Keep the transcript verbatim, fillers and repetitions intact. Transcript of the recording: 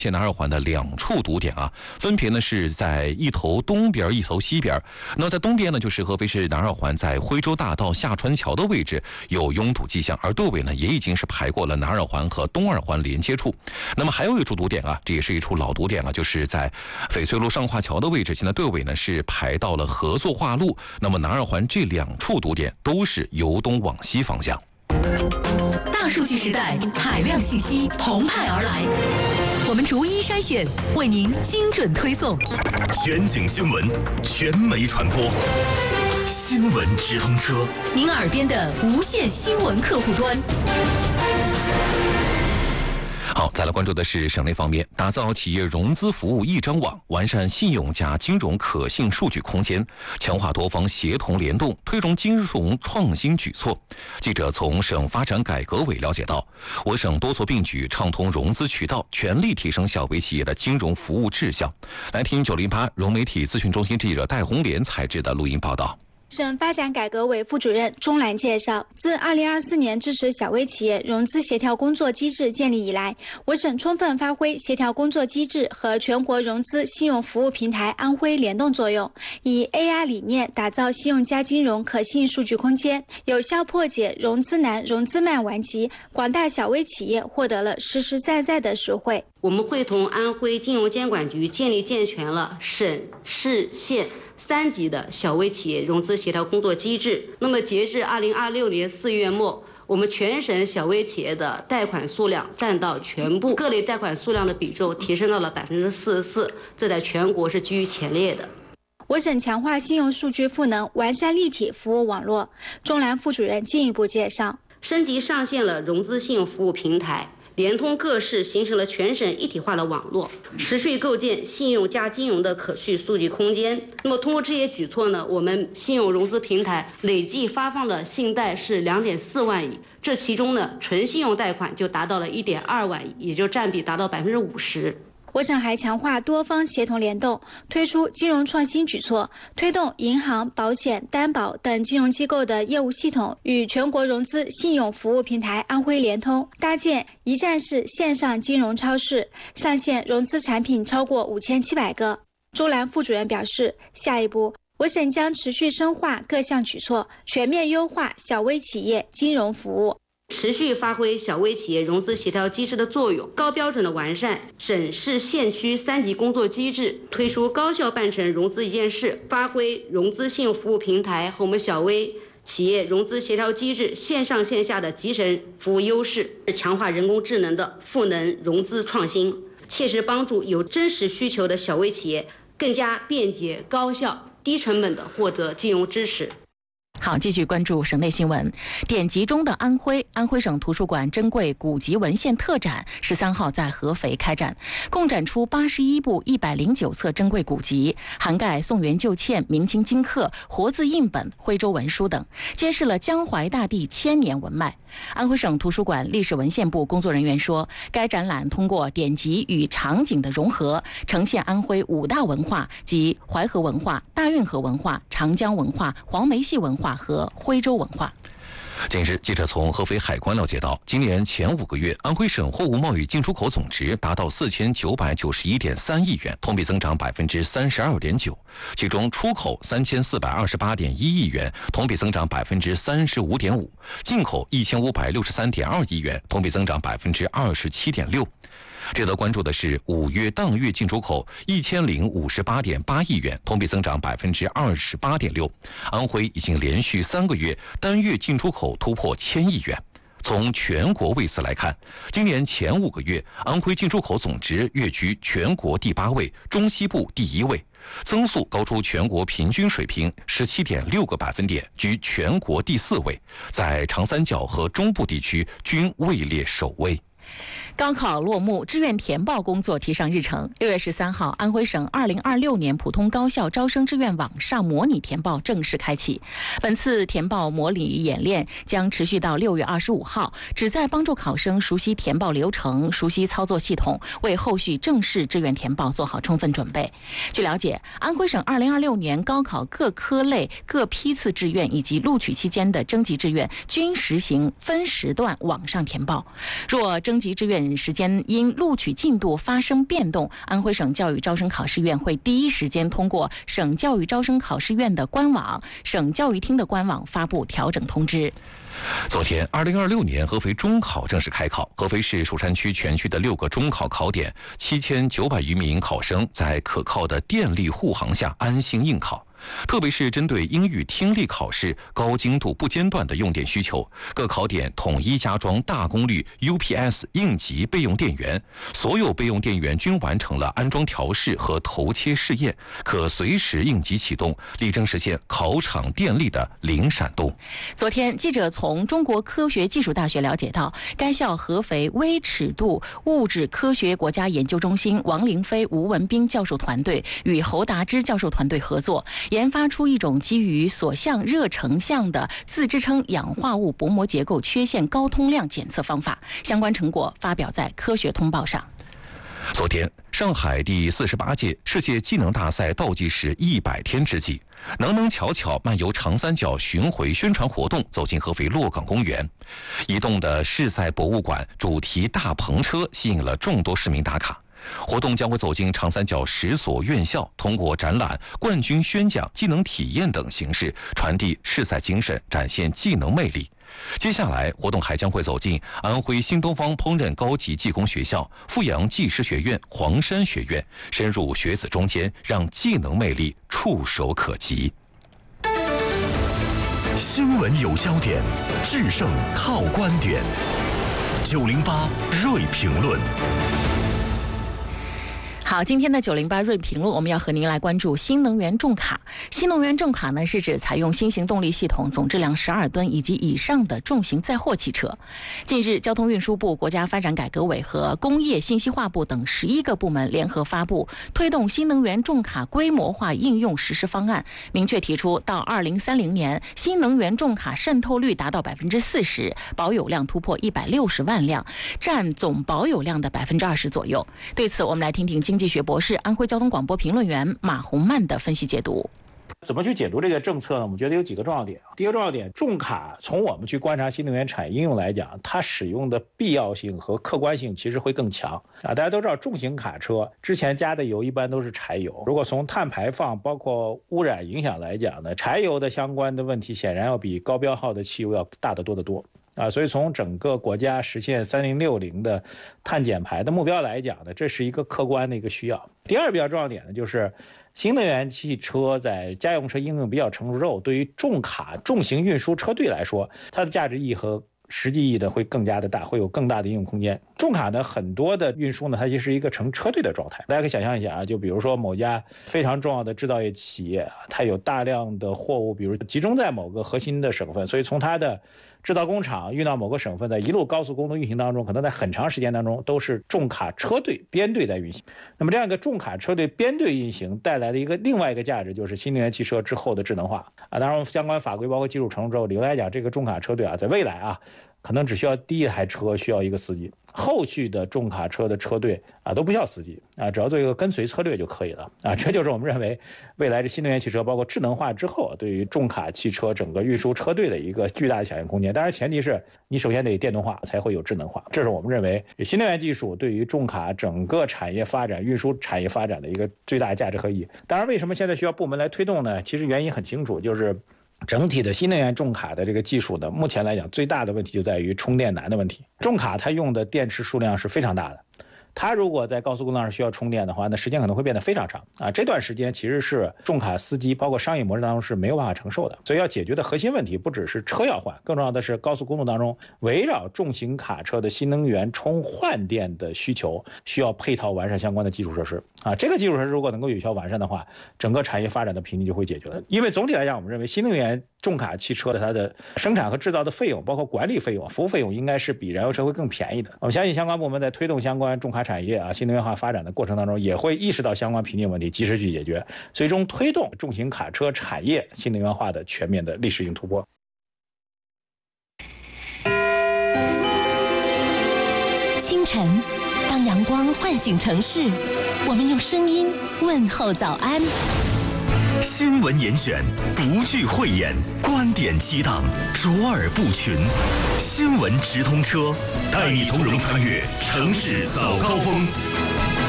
南二环的两处堵点啊，分别呢是在一头东边，一头西边。那么在东边呢，就是合肥市南二环在徽州大道下川桥的位置有拥堵迹象，而队尾呢也已经是排过了南二环和东二环连接处。那么还有一处堵点啊，这也是一处老堵点了，就是在翡翠路上化桥的位置，现在队尾呢是排到了合作化路。那么南二环这两处堵点都是由东往西方向。 大数据时代，海量信息澎湃而来，我们逐一筛选，为您精准推送。 全景新闻，全媒传播，新闻直通车， 您耳边的无线新闻客户端。 好，再来关注的是省内方面，打造企业融资服务一张网，完善信用加金融可信数据空间，强化多方协同联动，推动金融创新举措。记者从省发展改革委了解到，我省多措并举，畅通融资渠道，全力提升小微企业的金融服务质效。来听九零八融媒体咨询中心记者戴红莲采制的录音报道。 省发展改革委副主任钟兰介绍，自二零二四年支持小微企业融资协调工作机制建立以来，我省充分发挥协调工作机制和全国融资信用服务平台安徽联动作用，以 A R 理念打造信用加金融可信数据空间，有效破解融资难、融资慢顽疾，广大小微企业获得了实实在在的实惠。 我们会同安徽金融监管局建立健全了省、市、县三级的小微企业融资协调工作机制。那么截至二零二六年四月末，我们全省小微企业的贷款数量占到全部各类贷款数量的比重提升到了百分之四十四，这在全国是居于前列的。 我省强化信用数据赋能，完善立体服务网络。钟兰副主任进一步介绍， 升级上线了融资信用服务平台，联通各市，形成了全省一体化的网络，持续构建信用加金融的可续数据空间。那么通过这些举措呢，我们信用融资平台累计发放的信贷是两点四万亿，这其中呢，纯信用贷款就达到了一点二万亿，也就占比达到百分之五十。 我省还强化多方协同联动，推出金融创新举措，推动银行、保险、担保等金融机构的业务系统与全国融资信用服务平台安徽联通，搭建一站式线上金融超市，上线融资产品超过五千七百个。钟兰副主任表示，下一步我省将持续深化各项举措，全面优化小微企业金融服务。 持续发挥小微企业融资协调机制的作用，高标准的完善省市县区三级工作机制，推出高效办成融资一件事，发挥融资信用服务平台和我们小微企业融资协调机制线上线下的集成服务优势，强化人工智能的赋能融资创新，切实帮助有真实需求的小微企业更加便捷、高效、低成本地获得金融支持。 好，继续关注省内新闻。典籍中的安徽，安徽省图书馆珍贵古籍文献特展十三号在合肥开展，共展出八十一部一百零九册珍贵古籍，涵盖宋元旧签、明清金刻、活字印本、徽州文书等，揭示了江淮大地千年文脉。安徽省图书馆历史文献部工作人员说，该展览通过典籍与场景的融合，呈现安徽五大文化及淮河文化、大运河文化、长江文化、黄梅戏文化和徽州文化。 近日，记者从合肥海关了解到，今年前五个月，安徽省货物贸易进出口总值达到四千九百九十一点三亿元，同比增长百分之三十二点九。其中，出口三千四百二十八点一亿元，同比增长百分之三十五点五；进口一千五百六十三点二亿元，同比增长百分之二十七点六。值得关注的是，五月当月进出口一千零五十八点八亿元，同比增长百分之二十八点六。安徽已经连续三个月单月进出口突破千亿元。从全国位次来看，今年前五个月，安徽进出口总值跃居全国第八位，中西部第一位，增速高出全国平均水平十七点六个百分点，居全国第四位，在长三角和中部地区均位列首位。 高考落幕，志愿填报工作提上日程。六月十三号，安徽省二零二六年普通高校招生志愿网上模拟填报正式开启。本次填报模拟演练将持续到六月二十五号，旨在帮助考生熟悉填报流程、熟悉操作系统，为后续正式志愿填报做好充分准备。据了解，安徽省二零二六年高考各科类、各批次志愿以及录取期间的征集志愿均实行分时段网上填报。若征级志愿时间因录取进度发生变动，安徽省教育招生考试院会第一时间通过省教育招生考试院的官网、省教育厅的官网发布调整通知。 昨天，二零二六年合肥中考正式开考。合肥市蜀山区全区的六个中考考点，七千九百余名考生在可靠的电力护航下安心应考。特别是针对英语听力考试高精度不间断的用电需求，各考点统一加装大功率 U P S 应急备用电源，所有备用电源均完成了安装调试和头切试验，可随时应急启动，力争实现考场电力的零闪动。 昨天，记者从中国科学技术大学了解到，该校合肥微尺度物质科学国家研究中心王凌飞、吴文斌教授团队与侯达之教授团队合作，研发出一种基于锁相热成像的自支撑氧化物薄膜结构缺陷高通量检测方法，相关成果发表在《科学通报》上。 昨天，上海第四十八届世界技能大赛倒计时一百天之际，能能巧巧漫游长三角巡回宣传活动走进合肥洛岗公园。移动的世赛博物馆主题大篷车吸引了众多市民打卡。活动将会走进长三角十所院校，通过展览、冠军宣讲、技能体验等形式传递世赛精神，展现技能魅力。接下来，活动还将会走进安徽新东方烹饪高级技工学校、阜阳技师学院、黄山学院，深入学子中间，让技能魅力触手可及。 新闻有焦点，制胜靠观点。九零八锐评论。 好，今天的九零八锐评论，我们要和您来关注新能源重卡。新能源重卡呢，是指采用新型动力系统、总质量十二吨以及以上的重型载货汽车。近日，交通运输部、国家发展改革委和工业信息化部等十一个部门联合发布推动新能源重卡规模化应用实施方案，明确提出到二零三零年，新能源重卡渗透率达到百分之四十，保有量突破一百六十万辆，占总保有量的百分之二十左右。对此，我们来听听经济学博士、安徽交通广播评论员马红曼的分析解读。 怎么去解读这个政策呢？我们觉得有几个重要点。第一个重要点，重卡从我们去观察新能源产业应用来讲，它使用的必要性和客观性其实会更强啊。大家都知道，重型卡车之前加的油一般都是柴油，如果从碳排放包括污染影响来讲呢，柴油的相关的问题显然要比高标号的汽油要大得多得多。啊，所以从整个国家实现三零六零的碳减排的目标来讲呢，这是一个客观的一个需要。第二比较重要点呢，就是新能源汽车在家用车应用比较成熟之后，对于重卡重型运输车队来说，它的价值意义和实际意义的会更加的大，会有更大的应用空间。重卡呢，很多的运输呢，它其实是一个成车队的状态。大家可以想象一下啊，就比如说某家非常重要的制造业企业，它有大量的货物，比如集中在某个核心的省份，所以从它的制造工厂运到某个省份，在一路高速公路运行当中，可能在很长时间当中都是重卡车队编队在运行。那么这样一个重卡车队编队运行带来的一个另外一个价值，就是新能源汽车之后的智能化啊。当然，相关法规包括技术成熟之后，理论来讲，这个重卡车队啊，在未来啊，可能只需要第一台车需要一个司机，后续的重卡车的车队啊都不需要司机啊，只要做一个跟随策略就可以了啊。这就是我们认为未来的新能源汽车包括智能化之后，对于重卡汽车整个运输车队的一个巨大的想象空间。当然，前提是你首先得电动化，才会有智能化。这是我们认为新能源技术对于重卡整个产业发展、运输产业发展的一个最大的价值和意义。当然，为什么现在需要部门来推动呢？其实原因很清楚，就是整体的新能源重卡的这个技术呢，目前来讲最大的问题就在于充电难的问题。重卡它用的电池数量是非常大的，它如果在高速公路上需要充电的话，那时间可能会变得非常长啊。这段时间其实是重卡司机包括商业模式当中是没有办法承受的。所以要解决的核心问题不只是车要换，更重要的是高速公路当中围绕重型卡车的新能源充换电的需求，需要配套完善相关的基础设施啊。这个基础设施如果能够有效完善的话，整个产业发展的瓶颈就会解决了。因为总体来讲，我们认为新能源重卡汽车的它的生产和制造的费用，包括管理费用、服务费用，应该是比燃油车会更便宜的。我们相信相关部门在推动相关重卡产业啊新能源化发展的过程当中，也会意识到相关瓶颈问题，及时去解决，最终推动重型卡车产业新能源化的全面的历史性突破。 清晨，当阳光唤醒城市，我们用声音问候早安。 新闻严选，不惧讳言，观点激荡，卓尔不群。新闻直通车，带你从容穿越城市早高峰。